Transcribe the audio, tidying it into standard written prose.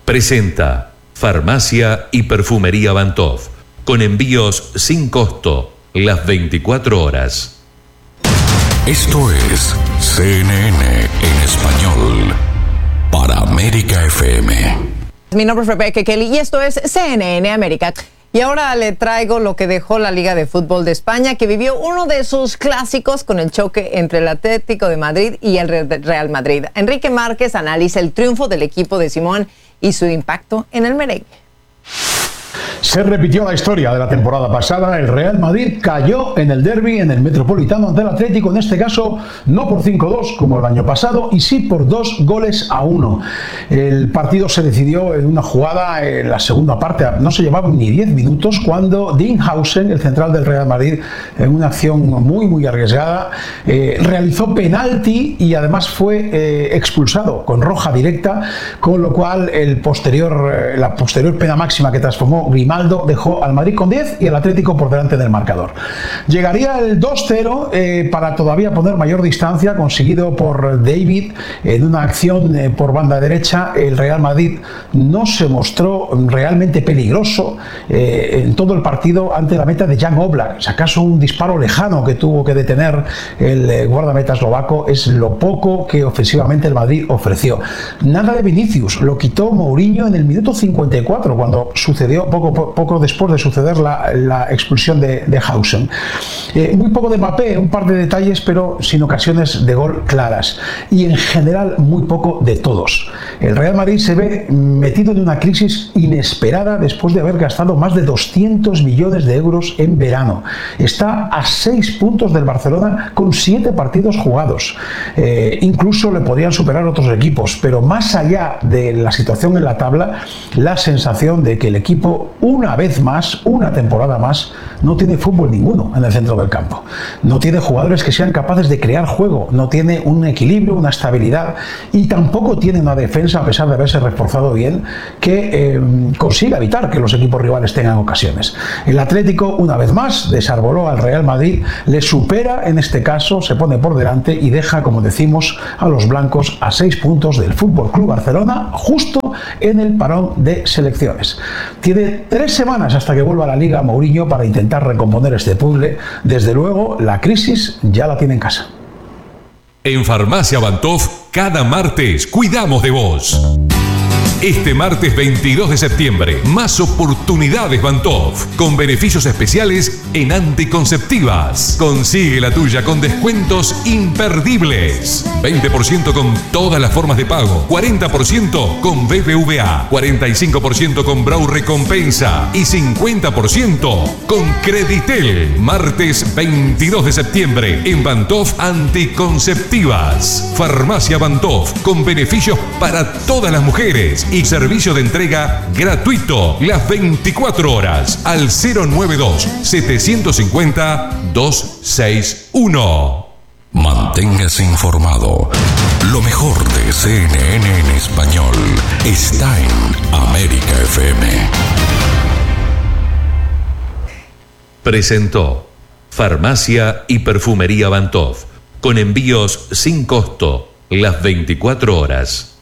Presenta Farmacia y Perfumería Bantov, con envíos sin costo las 24 horas. Esto es CNN en español para América FM. Mi nombre es Rebecca Kelly y esto es CNN América. Y ahora le traigo lo que dejó la Liga de Fútbol de España, que vivió uno de sus clásicos con el choque entre el Atlético de Madrid y el Real Madrid. Enrique Márquez analiza el triunfo del equipo de Simón y su impacto en el merengue. Se repitió la historia de la temporada pasada. El Real Madrid cayó en el derbi, en el Metropolitano ante el Atlético, en este caso no por 5-2 como el año pasado, y sí por 2-1. El partido se decidió en una jugada en la segunda parte, no se llevaban ni 10 minutos, cuando Dinhausen, el central del Real Madrid, en una acción muy arriesgada, realizó penalti y además fue expulsado con roja directa, con lo cual la posterior pena máxima que transformó Grimaldo dejó al Madrid con 10 y el Atlético por delante del marcador. Llegaría el 2-0 para todavía poner mayor distancia, conseguido por David en una acción por banda derecha. El Real Madrid no se mostró realmente peligroso en todo el partido ante la meta de Jan Oblak. Si acaso un disparo lejano que tuvo que detener el guardameta eslovaco es lo poco que ofensivamente el Madrid ofreció. Nada de Vinicius, lo quitó Mourinho en el minuto 54, cuando sucedió poco después de suceder la expulsión de Hausen. Muy poco de Mbappé, un par de detalles, pero sin ocasiones de gol claras. Y en general muy poco de todos. El Real Madrid se ve metido en una crisis inesperada después de haber gastado más de 200 millones de euros en verano. Está a 6 puntos del Barcelona con 7 partidos jugados. Incluso le podrían superar otros equipos, pero más allá de la situación en la tabla, la sensación de que el equipo una vez más, una temporada más, no tiene fútbol ninguno en el centro del campo. No tiene jugadores que sean capaces de crear juego, no tiene un equilibrio, una estabilidad, y tampoco tiene una defensa, a pesar de haberse reforzado bien, que consiga evitar que los equipos rivales tengan ocasiones. El Atlético, una vez más, desarboló al Real Madrid, le supera en este caso, se pone por delante y deja, como decimos, a los blancos a 6 puntos del Fútbol Club Barcelona, justo en el parón de selecciones. Tiene 3 semanas hasta que vuelva a la Liga Mourinho para intentar recomponer este puzzle. Desde luego, la crisis ya la tiene en casa. En Farmacia Bantov, cada martes cuidamos de vos. Este martes 22 de septiembre, más oportunidades Bantov, con beneficios especiales en anticonceptivas. Consigue la tuya con descuentos imperdibles. 20% con todas las formas de pago, 40% con BBVA, 45% con Brau Recompensa y 50% con Creditel. Martes 22 de septiembre, en Bantov Anticonceptivas. Farmacia Bantov, con beneficios para todas las mujeres y servicio de entrega gratuito las 24 horas al 092-750-261. Manténgase informado. Lo mejor de CNN en español está en América FM. Presentó Farmacia y Perfumería Bantov, con envíos sin costo las 24 horas.